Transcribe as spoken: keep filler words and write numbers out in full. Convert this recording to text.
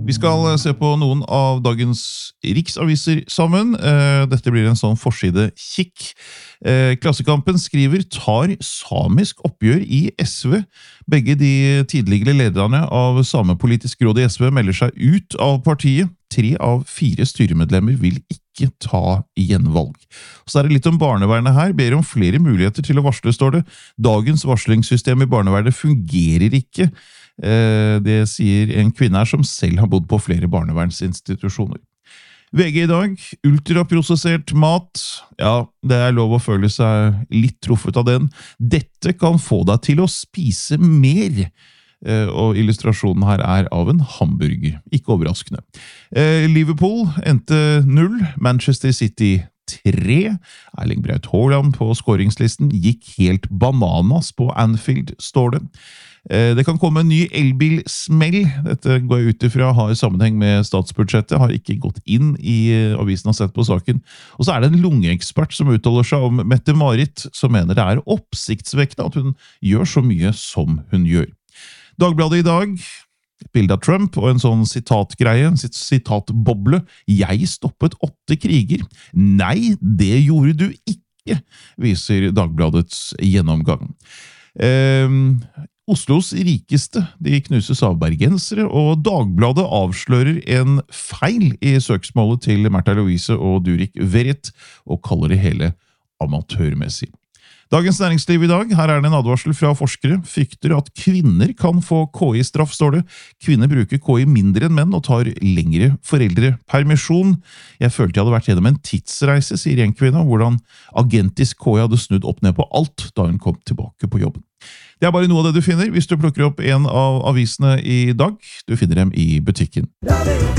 Vi skal se på noen av dagens riksaviser sammen. Dette blir en sånn forside kikk. Klassekampen skriver tar samisk oppgjør i S V. Begge de tidligere lederne av Samepolitisk råd i S V melder seg ut av partiet. Tre av fire styremedlemmer vil ikke ta gjenvalg. Så er det litt om barnevernet her. Ber om flere muligheter til å varsle, står det. Dagens varslingssystem i barnevernet fungerer ikke. Det sier en kvinne her som selv har bodd på flere barnevernsinstitusjoner. V G i dag, ultraprosessert mat. Ja, det er lov å føle seg litt truffet av den. Dette kan få deg til å spise mer. Og illustrasjonen her er av en hamburger. Ikke overraskende. Liverpool endte null, Manchester City tre. Erling Braut Haaland på scoringslisten gikk helt bananas på Anfield, står det. Det kan komme en ny elbilsmell. Dette går jeg ut ifra har sammenheng med statsbudsjettet, har ikke gått inn i avisen og sett på saken. Og så er det en lungeekspert som uttaler seg om Mette-Marit, som mener det er oppsiktsvekkende at hun gjør så mye som hun gjør. Dagbladet i dag, bilde av Trump og en sånn sitatgreie, en sitatboble. Jeg stoppet åtte kriger. Nei, det gjorde du ikke, viser Dagbladets gjennomgang. Eh, Oslos rikeste, de knuses av bergensere, og Dagbladet avslører en feil i søksmålet til Märtha Louise og Durek Verrett, og kaller det hele amatørmessig. Dagens næringsliv i dag, her er det en advarsel fra forskere, frykter at kvinner kan få K I-straff, står det. Kvinner bruker K I mindre enn menn og tar lengre foreldrepermisjon. Jeg følte jeg hadde vært gjennom en tidsreise, sier en kvinne, hvordan agentisk K I hadde snudd opp ned på alt da hun kom tilbake på jobben. Det er bare noe av det du finner hvis du plukker opp en av avisene i dag. Du finner dem i butikken.